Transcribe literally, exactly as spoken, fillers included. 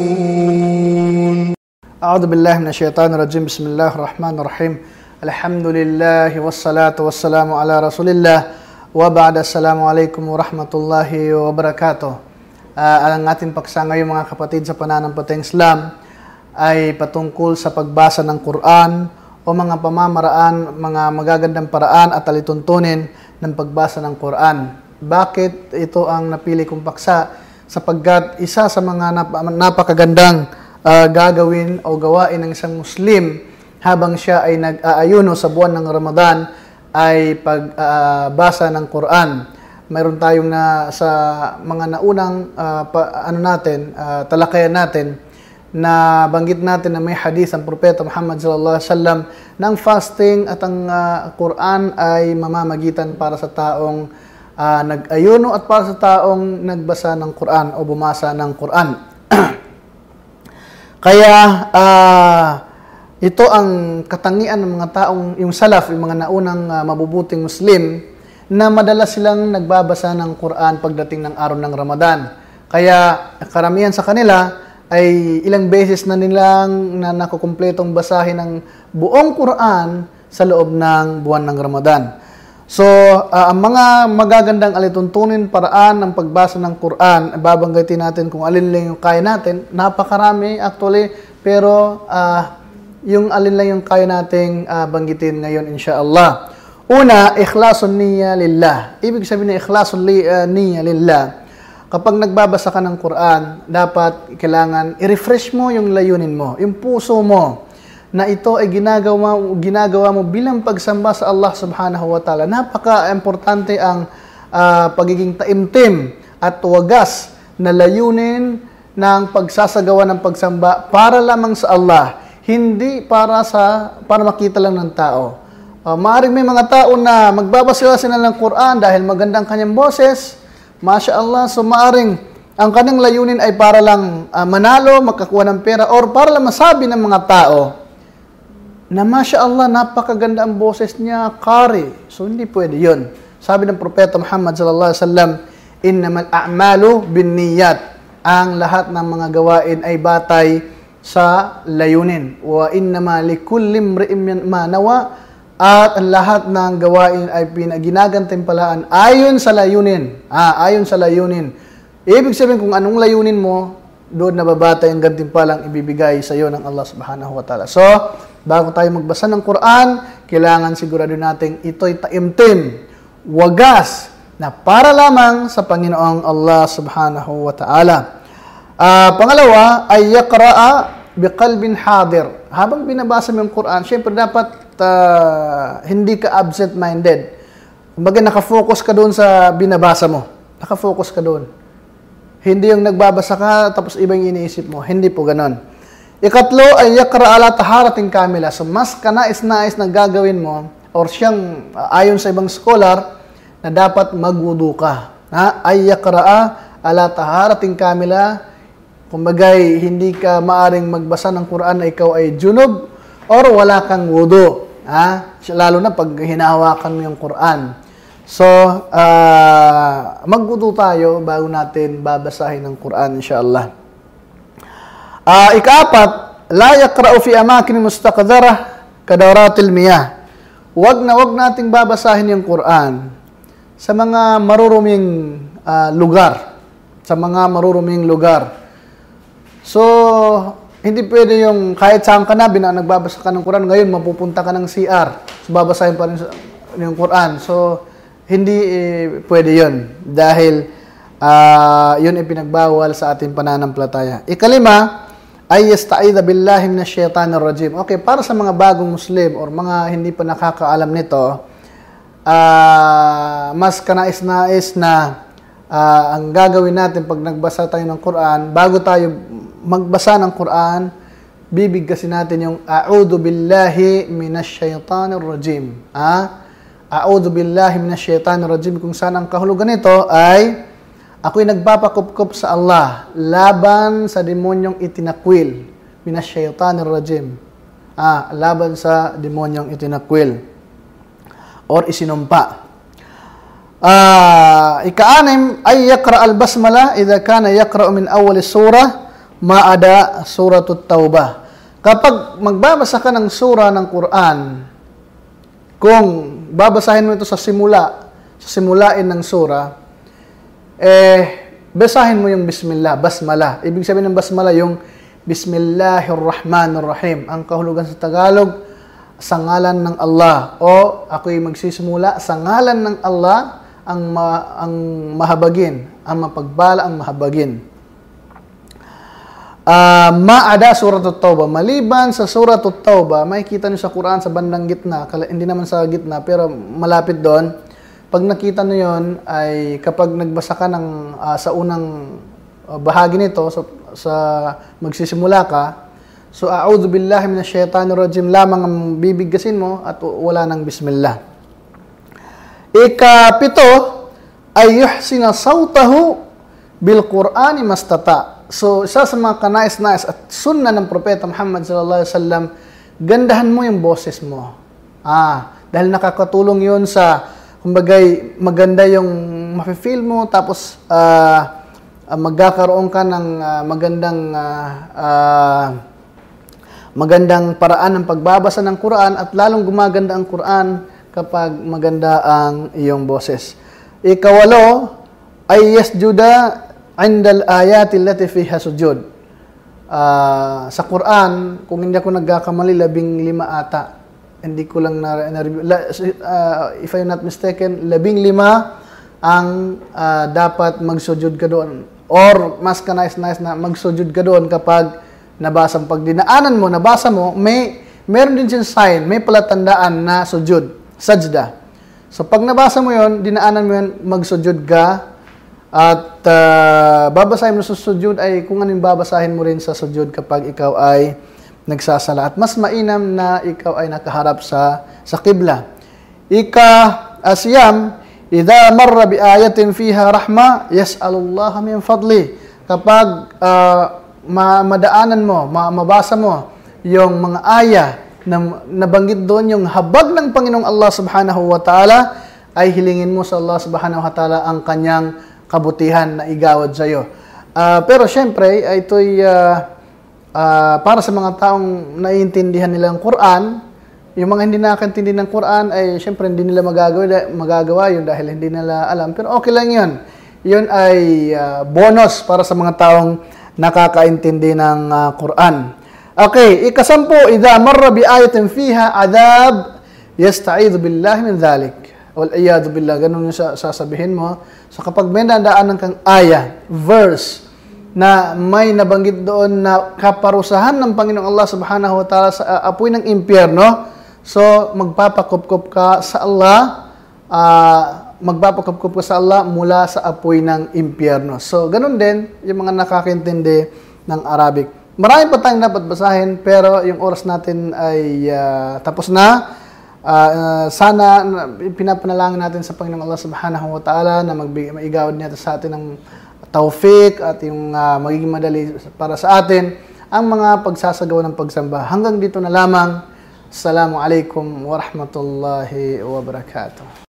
أعوذ بالله من الشيطان الرجيم بسم الله الرحمن الرحيم الحمد لله والصلاة والسلام على رسول الله وبعد السلام عليكم ورحمة الله وبركاته. Uh, ang ating paksa ngayon mga kapatid sa pananampalatayang Islam ay patungkol sa pagbasa ng Quran o mga pamamaraan, mga magagandang paraan at alituntunin ng pagbasa ng Quran. Bakit ito ang napili kong paksa? Sapagkat isa sa mga nap- napakagandang uh, gagawin o gawain ng isang Muslim habang siya ay nag-aayuno sa buwan ng Ramadan ay pagbasa uh, ng Quran. Mayroon tayong na sa mga naunang uh, pa, ano natin, uh, talakayan natin na banggit natin na may hadith ang Propeta Muhammad sallallahu alaihi wasallam ng fasting at ang uh, Quran ay mamamagitan para sa taong uh, nag-ayuno at para sa taong nagbasa ng Quran o bumasa ng Quran. Kaya uh, ito ang katangian ng mga taong yung salaf, yung mga naunang uh, mabubuting Muslim na madalas silang nagbabasa ng Quran pagdating ng araw ng Ramadan. Kaya karamihan sa kanila ay ilang beses na nilang na nakukumpletong basahin ng buong Quran sa loob ng buwan ng Ramadan. So, uh, ang mga magagandang alituntunin paraan ng pagbasa ng Quran, babanggitin natin kung alin lang yung kaya natin. Napakarami actually, pero uh, yung alin lang yung kaya nating uh, banggitin ngayon insyaAllah. Una, ikhlasun niyya lillah. Ibig sabihin na ikhlasun li, uh, niyya lillah. Kapag nagbabasa ka ng Quran, dapat kailangan i-refresh mo yung layunin mo, yung puso mo, na ito ay ginagawa, ginagawa mo bilang pagsamba sa Allah subhanahu wa ta'ala. Napaka-importante ang uh, pagiging taimtim at wagas na layunin ng pagsasagawa ng pagsamba para lamang sa Allah, hindi para sa para makita lang ng tao. Uh, maaring may mga tao na magbabasa sila ng Quran dahil magandang kanyang boses, Masya Allah, so maaring ang kanyang layunin ay para lang uh, manalo, makakuha ng pera, or para lang masabi ng mga tao na Masya Allah, napakaganda ang boses niya, kari. So hindi pwede yun. Sabi ng Propeta Muhammad sallallahu alaihi wasallam, innamal a'malu binniyat. Ang lahat ng mga gawain ay batay sa layunin. Wa innama likulli imri'in ma nawa. At ang lahat ng gawain ay pinaginagantimpalaan ayon sa layunin. Ah, ayon sa layunin. Ibig sabihin kung anong layunin mo, doon nababatay ang gantimpalang ibibigay sa iyo ng Allah subhanahu wa ta'ala. So, bago tayo magbasa ng Quran, kailangan sigurado natin ito'y taimtim, wagas, na para lamang sa Panginoong Allah subhanahu wa ta'ala. Uh, pangalawa, ay yaqra'a biqalbin hadir. Habang binabasa mo yung Quran, syempre dapat Uh, hindi ka absent-minded. Kumbaga nakafocus ka doon sa binabasa mo. Nakafocus ka doon. Hindi yung nagbabasa ka tapos ibang iniisip mo. Hindi po ganon. Ikatlo ay yaqra ala taharatin kamila. So mas kanais-nais na gagawin mo or siyang uh, ayon sa ibang scholar na dapat magwudu ka. Ha? Ay yaqra ala taharatin kamila. Kumbaga hindi ka maaring magbasa ng Quran na ikaw ay junub or wala kang wudu. Ha? Lalo na pag hinahawakan mo yung Quran. So, uh, magwudu tayo bago natin babasahin ng Quran, insyaAllah. Uh, ikaapat, la yaqra'u fi amakin mustaqdarah kadawratil miyah. Huwag na huwag nating babasahin yung Quran sa mga maruruming uh, lugar. Sa mga maruruming lugar. So, hindi pwede yung kahit saan ka na, bina, nagbabasa ka ng Quran, ngayon mapupunta ka ng C R. So, babasahin pa rin yung Quran. So, hindi eh, pwede yun. Dahil uh, yun ay pinagbawal sa ating pananampalataya. Ikalima, ay yasta'idha billahi minash shaitanir rajim. Okay, para sa mga bagong Muslim or mga hindi pa nakakaalam nito, uh, mas kanais-nais na uh, ang gagawin natin pag nagbasa tayo ng Quran, bago tayo magbasa ng Quran, bibigkasin natin yung a'udhu billahi minash shaitanir rajim. Ah? A'udhu billahi minash shaitanir rajim. Kung saan ang kahulugan nito ay ako'y nagpapakupkup sa Allah laban sa demonyong itinakwil. Minash shaitanir rajim. Ah, laban sa demonyong itinakwil or isinumpa. Ah, ika-anim ay yaqra al-basmala idha kana yaqra min awwal surah Ma'ada Suratut Taubah. Kapag magbabasa ka ng sura ng Quran, kung babasahin mo ito sa simula, sa simulain ng sura, eh, basahin mo yung Bismillah, Basmala. Ibig sabihin ng Basmala, yung Bismillahirrahmanirrahim. Ang kahulugan sa Tagalog, sa ngalan ng Allah. O ako'y magsisimula sa ngalan ng Allah, ang, ma, ang mahabagin, ang mapagbala, ang mahabagin. Uh, Ma'ada Suratut Taubah. Maliban sa Suratut Taubah, makikita niyo sa Quran sa bandang gitna, hindi naman sa gitna, pero malapit doon. Pag nakita niyo yon ay kapag nagbasa ka ng, uh, sa unang uh, bahagi nito, sa, sa magsisimula ka, so a'udhu billahi minash shaitanir rajim lamang ang bibigkasin mo at wala ng Bismillah. Ikapito ay yuhsina sawtahu bil Qur'ani mastata. So, isa sa mga kanais-nais at sunna ng Propeta Muhammad sallallahu alaihi wasallam, gandahan mo yung boses mo. Ah, dahil nakakatulong yun sa, kumbagay, maganda yung mafe-feel mo, tapos uh, uh, magkakaroon ka ng uh, magandang uh, uh, magandang paraan ng pagbabasa ng Quran at lalong gumaganda ang Quran kapag maganda ang iyong boses. Ikawalo ay yasjuda indal ayati allati fiha sujud. Uh, sa Quran, kung hindi ako nagkakamali, labing lima ata. Hindi ko lang na, na uh, if I'm not mistaken, labing lima ang uh, dapat magsujud ka doon. Or mas kanais-nais na magsujud ka doon kapag nabasa, pag dinaanan mo, nabasa mo, may meron din siyang sign, may palatandaan na sujud, sajda. So pag nabasa mo yon, dinaanan mo yon, magsujud ka. At uh, babasahin mo sa sujud ay kung anong babasahin mo rin sa sujud kapag ikaw ay nagsasala. At mas mainam na ikaw ay nakaharap sa sa qibla. Ika asyam, idha marra bi ayatin fiha rahma, yas'alullaha min fadli. Kapag uh, ma madaanan mo, ma mabasa mo yung mga aya na nabanggit doon, yung habag ng Panginoong Allah subhanahu wa ta'ala, ay hilingin mo sa Allah subhanahu wa ta'ala ang kanyang kabutihan na igawad sa iyo. Uh, pero syempre, ito'y uh, uh, para sa mga taong naiintindihan nila ang Quran. Yung mga hindi nakakaintindi ng Quran ay syempre hindi nila magagawa, magagawa yun dahil hindi nila alam. Pero okay lang yun. Yun ay uh, bonus para sa mga taong nakakaintindi ng uh, Quran. Okay, ikasampu, idha marra bi ayatin fiha adab, yasta'idhu billahi min dhalik. Wal-iyadu billah, ganun yung sasabihin mo. So kapag may nadaanan kang aya, verse, na may nabanggit doon na kaparusahan ng Panginoong Allah subhanahu wa ta'ala sa uh, apoy ng impyerno, so magpapakupkup ka sa Allah, uh, magpapakupkup ka sa Allah mula sa apoy ng impyerno. So ganun din yung mga nakakaintindi ng Arabic. Marami pa tayong dapat basahin, pero yung oras natin ay uh, tapos na. Uh, uh, sana uh, pinapanalangin natin sa Panginoong Allah subhanahu wa ta'ala na maigawad niya sa atin ng taufik at yung uh, magiging madali para sa atin ang mga pagsasagawa ng pagsamba. Hanggang dito na lamang. Assalamu alaikum wa rahmatullahi wa barakatuh.